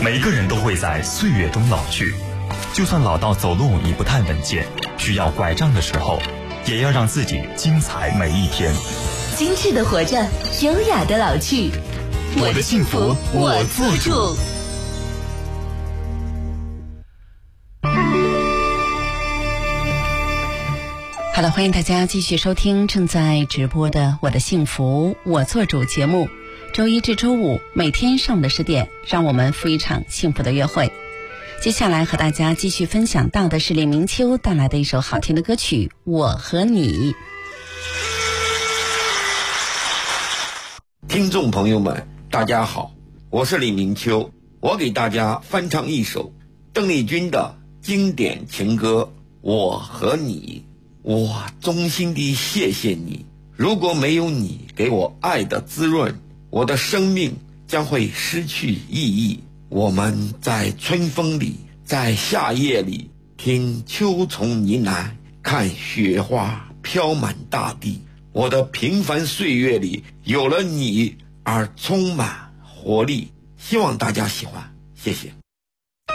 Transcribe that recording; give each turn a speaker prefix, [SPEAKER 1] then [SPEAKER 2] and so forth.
[SPEAKER 1] 每个人都会在岁月中老去，就算老到走路已不太稳健，需要拐杖的时候，也要让自己精彩每一天。
[SPEAKER 2] 精致的活着，优雅的老去。我的幸福我做主。好了，欢迎大家继续收听正在直播的《我的幸福我做主》节目。周一至周五每天上午的10点，让我们赴一场幸福的约会。接下来和大家继续分享到的是李明秋带来的一首好听的歌曲《我和你》。
[SPEAKER 3] 听众朋友们大家好，我是李明秋，我给大家翻唱一首邓丽君的经典情歌《我和你》。我衷心地谢谢你，如果没有你给我爱的滋润，我的生命将会失去意义。我们在春风里，在夏夜里，听秋虫呢喃，看雪花飘满大地。我的平凡岁月里有了你而充满活力，希望大家喜欢，谢谢。